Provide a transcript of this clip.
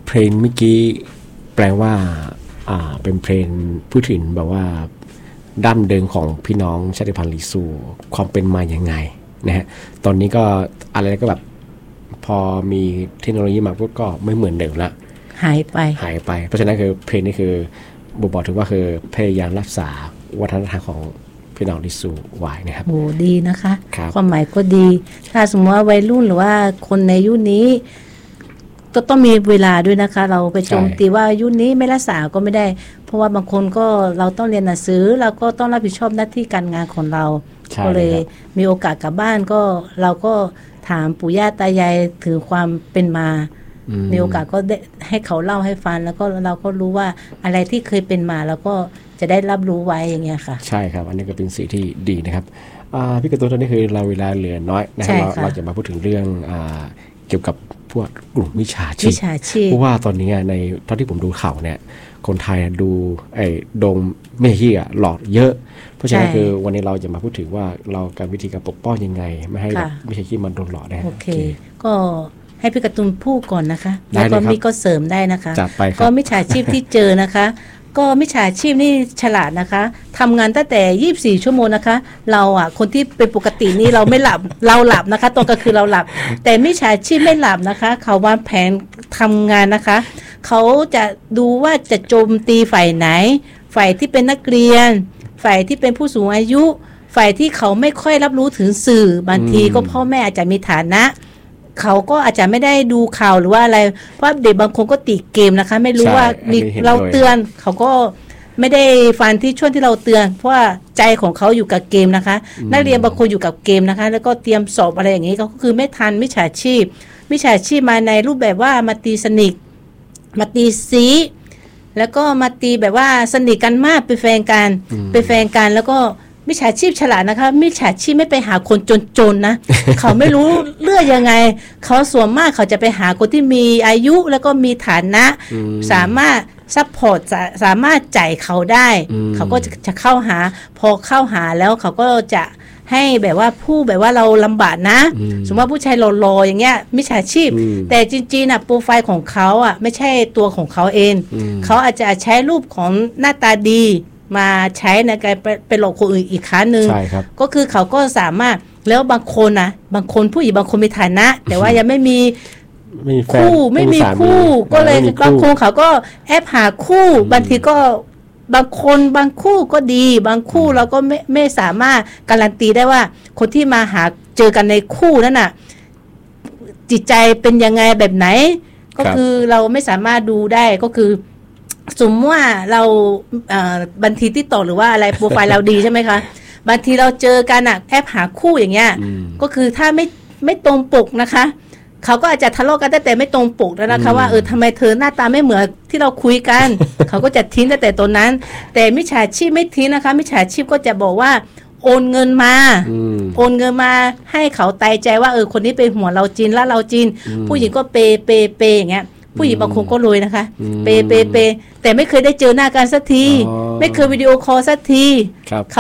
เพลงเมื่อกี้แปลว่าเป็นเพลงพูดถึงแบบว่าดั้งเดิมของพี่น้องชาติพันธุ์ลิซูความเป็นมาอย่างไงนะฮะตอนนี้ก็อะไรก็แบบพอมีเทคโนโลยีมาก็ไม่เหมือนเดิมละหายไปเพราะฉะนั้นคือเพลงนี้คือบอกถึงว่าคือพยายามรักษาวัฒนธรรมของพี่น้องลิซูไว้นะครับโอ้ดีนะคะความหมายก็ดีถ้าสมมติว่าวัยรุ่นหรือว่าคนในยุคนี้ก็ต้องมีเวลาด้วยนะคะเราไปโจมตีว่ายุคนี้ไม่รักษาก็ไม่ได้เพราะว่าบางคนก็เราต้องเรียนหนังสือเราก็ต้องรับผิดชอบหน้าที่การงานของเราก็เลยมีโอกาสกลับบ้านก็เราก็ถามปู่ย่าตายายถึงความเป็นมามีโอกาสก็ได้ให้เขาเล่าให้ฟังแล้วก็เราก็รู้ว่าอะไรที่เคยเป็นมาแล้วก็จะได้รับรู้ไว้อย่างเงี้ยค่ะใช่ครับอันนี้ก็เป็นสิ่งที่ดีนะครับพี่กระตุ้นตอนนี้คือเราเวลาเหลือน้อยนะครับเราจะมาพูดถึงเรื่องเกี่ยวกับพวกกลุ่มมิจฉาชีพเพราะว่าตอนนี้ในตอนที่ผมดูข่าวเนี่ยคนไทยดูดงมิจฉาชีพหลอกเยอะเพราะฉะนั้นคือวันนี้เราจะมาพูดถึงว่าเราการวิธีการปกป้องยังไงไม่ให้มิจฉาชีพมันโดนหลอกได้โอเคก็ให้พี่กระตุ้นพูดก่อนนะคะแล้วก็มีก็เสริมได้นะคะก็มิจฉาชีพที่เจอนะคะก็มิจฉาชีพนี่ฉลาดนะคะทำงานตั้งแต่24ชั่วโมงนะคะเราคนที่เป็นปกตินี่เราไม่หลับ เราหลับนะคะตอนกลางคืนเราหลับแต่มิจฉาชีพไม่หลับนะคะเขาวางแผนทำงานนะคะเขาจะดูว่าจะโจมตีฝ่ายไหนฝ่ายที่เป็นนักเรียนฝ่ายที่เป็นผู้สูงอายุฝ่ายที่เขาไม่ค่อยรับรู้ถึงสื่อบางทีก็พ่อแม่อาจจะมีฐานะเขาก็อาจจะไม่ได้ดูข่าวหรือว่าอะไรเพราะเด็กบางคนก็ติดเกมนะคะไม่รู้ว่าเราเตือนเขาก็ไม่ได้ฟังที่ช่วงที่เราเตือนเพราะว่าใจของเขาอยู่กับเกมนะคะนักเรียนบางคนอยู่กับเกมนะคะแล้วก็เตรียมสอบอะไรอย่างนี้ก็คือไม่ทันมิจฉาชีพมาในรูปแบบว่ามาตีสนิทมาตีซีแล้วก็มาตีแบบว่าสนิทกันมากเป็นแฟนกันแล้วก็มิจฉาชีพฉลาดนะคะมิจฉาชีพไม่ไปหาคนจนๆนะ เขาไม่รู้เรื่องยังไงเขาส่วนมากเขาจะไปหาคนที่มีอายุแล้วก็มีฐานะสามารถซัพพอร์ตสามารถจ่ายเขาได้เขาก็จะเข้าหาพอเข้าหาแล้วเขาก็จะให้แบบว่าผู้แบบว่าเราลำบากนะสมมติว่าผู้ชายหล่อๆอย่างเงี้ยมิจฉาชีพแต่จริงๆโปรไฟล์ของเขาไม่ใช่ตัวของเขาเองเขาอาจจะใช้รูปของหน้าตาดีมาใช้ในการไปหลอกคนอื่นอีกครั้งนึงก็คือเขาก็สามารถแล้วบางคนผู้หญิงบางคนมีฐานะแต่ว่ายังไม่มีคู่ไม่มีคู่ก็เลยบางคนเขาก็แอบหาคู่บางทีก็บางคู่ก็ดีบางคู่เราก็ไม่สามารถการันตีได้ว่าคนที่มาหาเจอกันในคู่นั้นน่ะจิตใจเป็นยังไงแบบไหนก็คือเราไม่สามารถดูได้ก็คือสมมติว่าเราบัญชีที่ต่อหรือว่าอะไรโปรไฟล์เราดีใช่ไหมคะบางทีเราเจอกันแอบหาคู่อย่างเงี้ยก็คือถ้าไม่ตรงปกนะคะเขาก็อาจจะทะเลาะกันแต่ไม่ตรงปกแล้วนะคะว่าทำไมเธอหน้าตาไม่เหมือนที่เราคุยกัน เขาก็จะทิ้งแต่ตอนนั้นแต่มิจฉาชีพไม่ทิ้งนะคะมิจฉาชีพก็จะบอกว่าโอนเงินมาให้เขาตายใจว่าคนนี้เป็นหัวเราจริงแล้วเราจริงผู้หญิงก็เปอย่างเงี้ยผู้หญิงบางคนก็รวยนะคะเปแต่ไม่เคยได้เจอหน้ากันสักทีไม่เคยวิดีโอคอลสักที